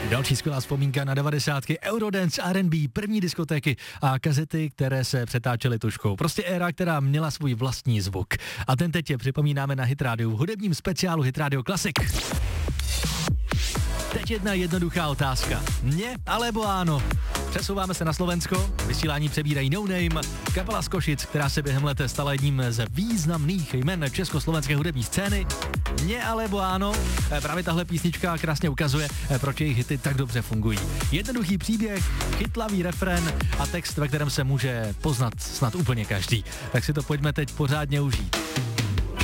Další skvělá vzpomínka na 90. Eurodance, R&B, první diskotéky a kazety, které se přetáčely tužkou. Prostě éra, která měla svůj vlastní zvuk. A ten teď připomínáme na Hit Radio v hudebním speciálu Hit Radio Classic. Teď jedna jednoduchá otázka. Mně alebo áno? Přesouváme se na Slovensko, vysílání přebírají No Name, kapela z Košic, která se během let stala jedním z významných jmen československé hudební scény. Mně alebo áno? Právě tahle písnička krásně ukazuje, proč jejich hity tak dobře fungují. Jednoduchý příběh, chytlavý refrén a text, ve kterém se může poznat snad úplně každý. Tak si to pojďme teď pořádně užít.